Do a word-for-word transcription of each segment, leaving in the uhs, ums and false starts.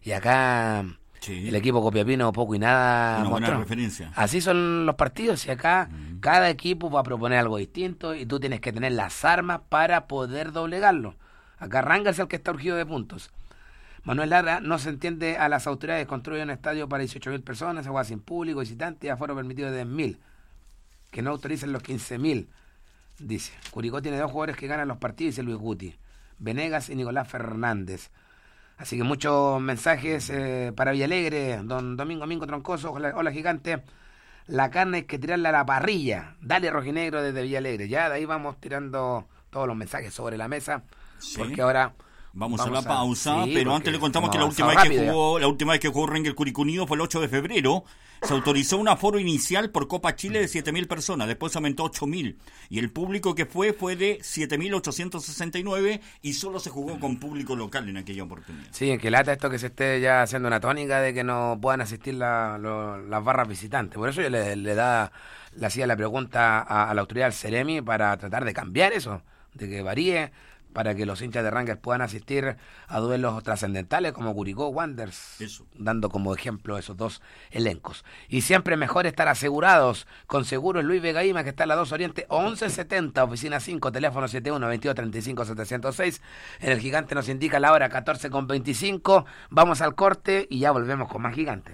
Y acá sí. el equipo Copiapino poco y nada Una mostró. buena referencia. Así son los partidos y acá uh-huh. cada equipo va a proponer algo distinto y tú tienes que tener las armas para poder doblegarlo. Acá Rangers es el que está urgido de puntos. Manuel Lara, no se entiende a las autoridades, construyen un estadio para dieciocho mil personas, agua sin público, visitantes, aforo permitido de diez mil. Que no autoricen los quince mil. Dice, Curicó tiene dos jugadores que ganan los partidos, dice Luis Guti, Venegas y Nicolás Fernández. Así que muchos mensajes eh, para Villalegre, don Domingo Mingo Troncoso, hola, hola gigante, la carne hay que tirarla a la parrilla, dale rojinegro desde Villalegre, ya de ahí vamos tirando todos los mensajes sobre la mesa, sí. porque ahora... Vamos, vamos a la pausa, a, sí, pero antes le contamos que la última vez que jugó, la última vez que jugó Rangers Curicó Unido fue el ocho de febrero. Se autorizó un aforo inicial por Copa Chile de siete mil personas, después aumentó a ocho mil. Y el público que fue fue de siete mil ochocientos sesenta y nueve y solo se jugó con público local en aquella oportunidad. Sí, en que lata esto que se esté ya haciendo una tónica de que no puedan asistir la, lo, las barras visitantes. Por eso yo le, le, da, le hacía la pregunta a, a la autoridad del Ceremi para tratar de cambiar eso, de que varíe, para que los hinchas de Rangers puedan asistir a duelos trascendentales como Curicó Wanderers, Eso. dando como ejemplo esos dos elencos. Y siempre mejor estar asegurados con Seguros Luis Vega Ima, que está en la dos Oriente once setenta, oficina cinco, teléfono setenta y uno, veintidós, treinta y cinco, setecientos seis. En el Gigante nos indica la hora catorce con veinticinco. Vamos al corte y ya volvemos con más Gigante.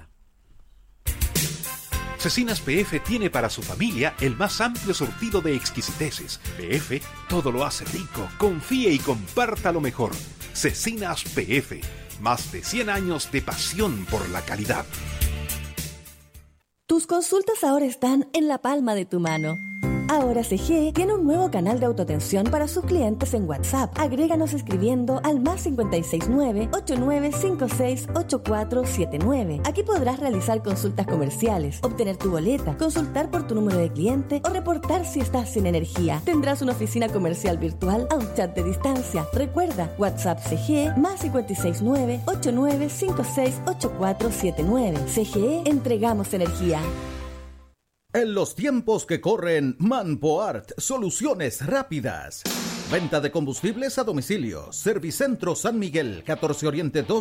Cecinas P F tiene para su familia el más amplio surtido de exquisiteces. P F todo lo hace rico. Confíe y comparta lo mejor. Cecinas P F, más de cien años de pasión por la calidad. Tus consultas ahora están en la palma de tu mano. Ahora C G tiene un nuevo canal de autoatención para sus clientes en WhatsApp. Agréganos escribiendo al más cinco seis nueve, ocho nueve cinco seis, ocho cuatro siete nueve. Aquí podrás realizar consultas comerciales, obtener tu boleta, consultar por tu número de cliente o reportar si estás sin energía. Tendrás una oficina comercial virtual a un chat de distancia. Recuerda, WhatsApp C G más cinco seis nueve, ocho nueve cinco seis, ocho cuatro siete nueve. C G E, entregamos energía. En los tiempos que corren, Manpoart, soluciones rápidas. Venta de combustibles a domicilio. Servicentro San Miguel, catorce Oriente dos